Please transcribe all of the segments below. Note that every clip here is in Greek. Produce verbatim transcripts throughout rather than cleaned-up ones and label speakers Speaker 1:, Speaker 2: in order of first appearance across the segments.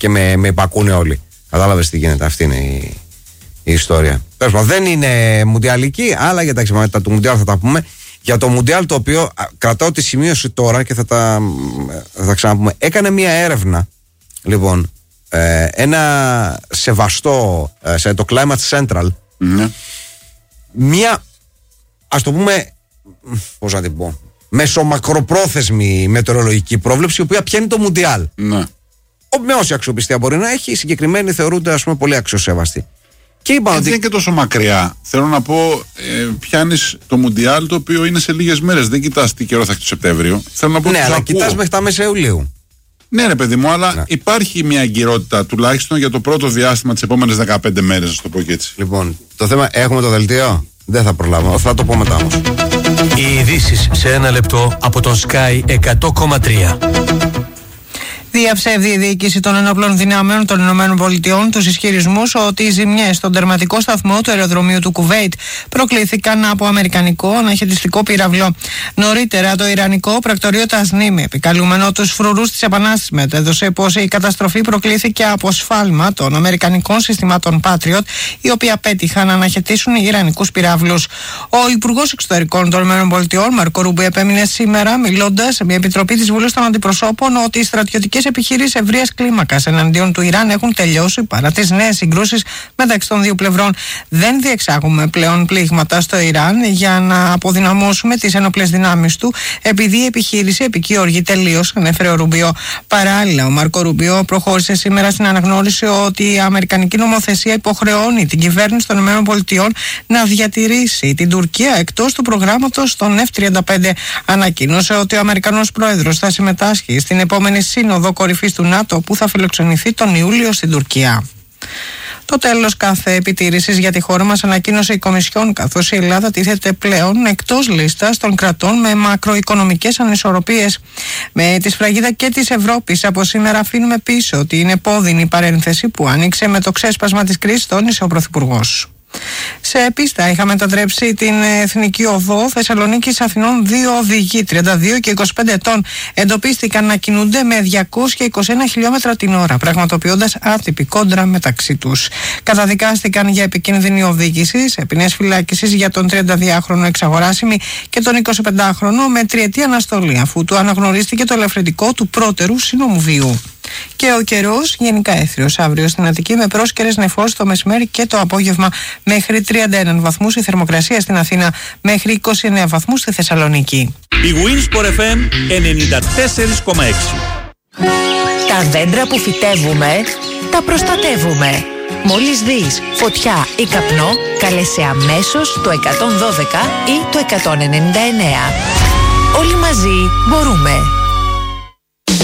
Speaker 1: και με, με υπακούνε όλοι. Κατάλαβες τι γίνεται, αυτή είναι η, η ιστορία. Δεν είναι μουντιαλική, αλλά για τα εξημάτια του μουντιάλ θα τα πούμε. Για το μουντιάλ, το οποίο κρατάω τη σημείωση τώρα και θα τα, θα τα ξαναπούμε. Έκανε μια έρευνα, λοιπόν, ε, ένα σεβαστό ε, σε το Climate Central, mm-hmm. μια, ας το πούμε, πώς να την πω, μεσομακροπρόθεσμη μετεωρολογική πρόβλεψη, η οποία πιάνει το μουντιάλ. Mm-hmm. Με όση αξιοπιστία μπορεί να έχει, οι συγκεκριμένοι θεωρούνται, ας πούμε, πολύ αξιοσέβαστοι. Και είπα ότι...
Speaker 2: δεν είναι και τόσο μακριά. Θέλω να πω, ε, πιάνεις το Μουντιάλ, το οποίο είναι σε λίγες μέρες. Δεν κοιτάς τι καιρό θα έχει το Σεπτέμβριο. Θέλω να πω,
Speaker 1: ναι, αλλά
Speaker 2: ακούω.
Speaker 1: κοιτάς μέχρι τα μέσα Ιουλίου.
Speaker 2: Ναι, ρε παιδί μου, αλλά ναι. υπάρχει μια εγκυρότητα τουλάχιστον για το πρώτο διάστημα τις επόμενες δεκαπέντε μέρες, να το πω και έτσι.
Speaker 1: Λοιπόν, το θέμα, έχουμε το δελτίο. Δεν θα προλάβω. Θα το πω μετά όμως.
Speaker 3: Οι ειδήσεις σε ένα λεπτό από τον Sky εκατό κόμμα τρία.
Speaker 4: Διαψεύδει η διοίκηση των ενόπλων δυνάμεων των ΗΠΑ τους ισχυρισμούς ότι οι ζημιές στον τερματικό σταθμό του αεροδρομίου του Κουβέιτ προκλήθηκαν από αμερικανικό αναχαιτιστικό πύραυλο. Νωρίτερα, το ιρανικό πρακτορείο Τασνίμ, επικαλούμενο τους φρουρούς της Επανάστασης, μετέδωσε πως η καταστροφή προκλήθηκε από σφάλμα των αμερικανικών συστημάτων Patriot, οι οποίοι απέτυχαν να αναχαιτήσουν ιρανικούς πυράβλους. Ο Υπουργός Εξωτερικών των ΗΠΑ, Μάρκο Ρούμπιο, επέμεινε σήμερα, μιλώντας σε μια επιτροπή της Βουλής των Αντιπροσώπων, ότι οι στρατιωτικές επιχειρήσεις ευρείας κλίμακας εναντίον του Ιράν έχουν τελειώσει παρά τις νέες συγκρούσεις μεταξύ των δύο πλευρών. Δεν διεξάγουμε πλέον πλήγματα στο Ιράν για να αποδυναμώσουμε τις ενόπλες δυνάμεις του, επειδή η επιχείρηση επικοινωνεί τελείως, ανέφερε ο Ρουμπίο. Παράλληλα, ο Μάρκο Ρουμπίο προχώρησε σήμερα στην αναγνώριση ότι η αμερικανική νομοθεσία υποχρεώνει την κυβέρνηση των ΗΠΑ να διατηρήσει την Τουρκία εκτός του προγράμματος των εφ τριάντα πέντε. Ανακοίνωσε ότι ο Αμερικανός πρόεδρος θα συμμετάσχει στην επόμενη σύνοδο κορυφής του ΝΑΤΟ που θα φιλοξενηθεί τον Ιούλιο στην Τουρκία. Το τέλος κάθε επιτήρησης για τη χώρα μας ανακοίνωσε η Κομισιόν, καθώς η Ελλάδα τίθεται πλέον εκτός λίστας των κρατών με μακροοικονομικές ανισορροπίες. Με τη σφραγίδα και της Ευρώπης από σήμερα αφήνουμε πίσω την επώδυνη παρένθεση που άνοιξε με το ξέσπασμα της κρίσης, τόνισε ο Πρωθυπουργός. Σε πίστα είχαμε μετατρέψει την Εθνική Οδό Θεσσαλονίκης Αθηνών. Δύο οδηγοί, τριάντα δύο και είκοσι πέντε ετών, εντοπίστηκαν να κινούνται με διακόσια είκοσι ένα χιλιόμετρα την ώρα, πραγματοποιώντας άτυπη κόντρα μεταξύ τους. Καταδικάστηκαν για επικίνδυνη οδήγηση, σε ποινές φυλάκισης για τον τριανταδυάχρονο εξαγοράσιμη και τον εικοσιπεντάχρονο με τριετή αναστολή, αφού του αναγνωρίστηκε το ελαφρυντικό του πρώτερου συνόμου βίου. Και ο καιρός γενικά έθριος αύριο στην Αττική, με πρόσκαιρες νεφώσεις το μεσημέρι και το απόγευμα μέχρι τριάντα ένα βαθμούς. Η θερμοκρασία στην Αθήνα μέχρι είκοσι εννέα βαθμούς στη Θεσσαλονίκη.
Speaker 5: Η Winsport εφ εμ ενενήντα τέσσερα κόμμα έξι.
Speaker 6: Τα δέντρα που φυτεύουμε τα προστατεύουμε. Μόλις δεις φωτιά ή καπνό, καλέσαι αμέσως το εκατόν δώδεκα ή το εκατόν ενενήντα εννέα. Όλοι μαζί μπορούμε.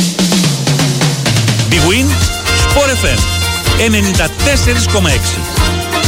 Speaker 5: Big Win Sport εφ εμ ενενήντα τέσσερα κόμμα έξι.